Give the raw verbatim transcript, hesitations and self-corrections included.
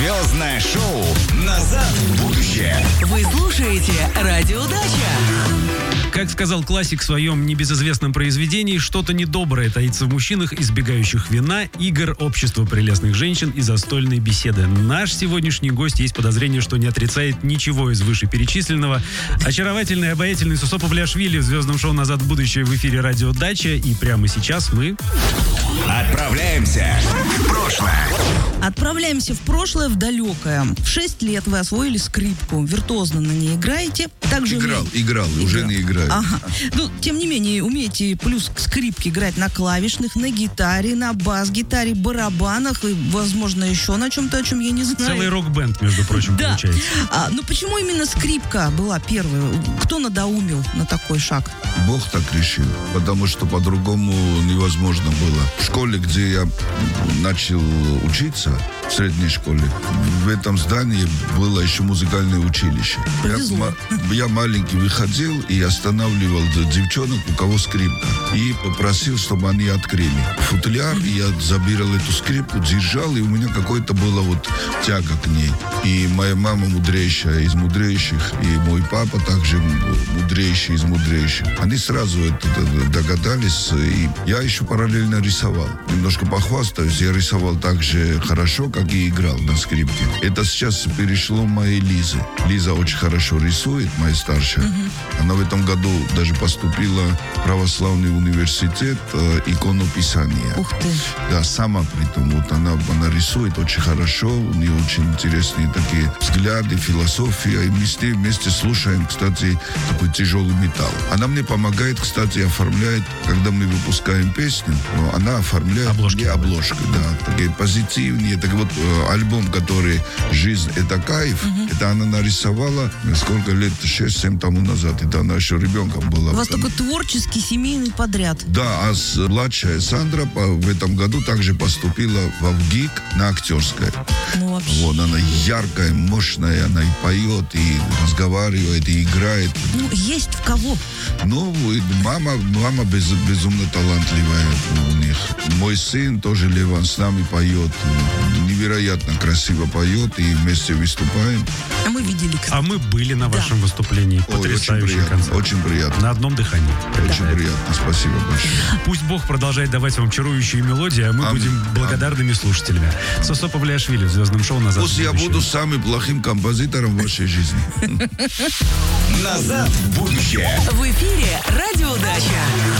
Звездное шоу «Назад в будущее». Вы слушаете Радио Дача. Как сказал классик в своем небезызвестном произведении, что-то недоброе таится в мужчинах, избегающих вина, игр, общества прелестных женщин и застольной беседы. Наш сегодняшний гость, есть подозрение, что не отрицает ничего из вышеперечисленного. Очаровательный и обаятельный Сосо Павлиашвили в звездном шоу «Назад в будущее» в эфире Радио Дача. И прямо сейчас мы... Отправляемся в прошлое. Отправляемся в прошлое, в далекое. В шесть лет вы освоили скрипку, виртуозно на ней играете. Также играл, уме... играл, играл, уже не играю. Ага. Ну, тем не менее, умеете плюс к скрипке играть на клавишных, на гитаре, на бас-гитаре, барабанах и, возможно, еще на чем-то, о чем я не знаю. Целый рок-бенд, между прочим, да. получается. А, но почему именно скрипка была первой? Кто надоумил на такой шаг? Бог так решил, потому что по-другому невозможно было. В школе, где я начал учиться, в средней школе, в этом здании было еще музыкальное училище. Я, я маленький выходил и останавливал девчонок, у кого скрипка, и попросил, чтобы они открыли футляр, и я забирал эту скрипку, держал, и у меня какой-то была вот тяга к ней. И моя мама мудрейшая из мудрейших, и мой папа также мудрейший из мудрейших. Они сразу это догадались, и я еще параллельно рисовал. Немножко похвастаюсь, я рисовал так же хорошо, как и играл на скрипке. Это сейчас перешло моей Лизе. Лиза очень хорошо рисует, моя старшая. Uh-huh. Она в этом году даже поступила в православный университет э, иконописания. Ух ты! Да, сама при том. Вот она, она рисует очень хорошо, у нее очень интересные такие взгляды, философия. И мы с ней вместе слушаем, кстати, такой тяжелый металл. Она мне помогает, кстати, оформляет, когда мы выпускаем песню, но она оформляет обложки, обложки, да, такие позитивные. Так вот, альбом, который «Жизнь – это кайф», uh-huh. это она нарисовала сколько лет, шесть-семь тому назад. Это она еще ребенком была. У вас такой творческий семейный подряд. Да, а с, младшая Сандра по, в этом году также поступила в ВГИК на актерское. Ну, вообще. Вот, она яркая, мощная, она и поет, и разговаривает, и играет. Ну, есть в кого. Ну, мама, мама без, безумно талантливая у них. Мой сын тоже, Леван, с нами поет. Невероятно красиво поет, и вместе выступаем. А мы видели, кстати. А мы были на вашем да. выступлении. Потрясающий очень приятно, концерт. очень приятно. На одном дыхании. Очень да. приятно, спасибо большое. Пусть Бог продолжает давать вам чарующие мелодии, а мы Аминь. будем благодарными Аминь. слушателями. Сосо Павлиашвили в звездном шоу «Назад Пусть в будущее». я буду самым плохим композитором в вашей жизни. «Назад в будущее». В эфире Радио Дача.